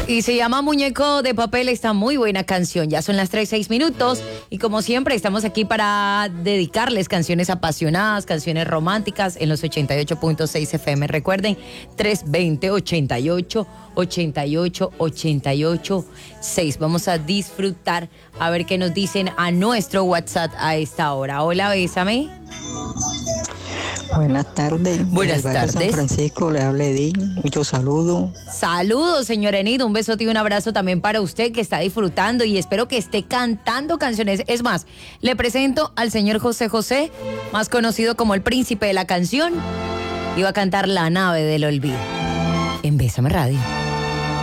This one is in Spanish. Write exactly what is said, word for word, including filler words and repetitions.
Y se llama Muñeco de Papel, esta muy buena canción. Ya son las tres, seis minutos y como siempre estamos aquí para dedicarles canciones apasionadas, canciones románticas en los ochenta y ocho punto seis F M. Recuerden, tres veinte, ochenta y ocho, ochenta y ocho, ochenta y ocho, seis. Vamos a disfrutar a ver qué nos dicen a nuestro WhatsApp a esta hora. Hola, bésame. Buenas tardes. Buenas tardes. San Francisco, le habla Edín. Muchos saludos. Saludos, señor Enid. Un besote y un abrazo también para usted que está disfrutando y espero que esté cantando canciones. Es más, le presento al señor José José, más conocido como el príncipe de la canción. Iba a cantar La nave del olvido en Bésame Radio.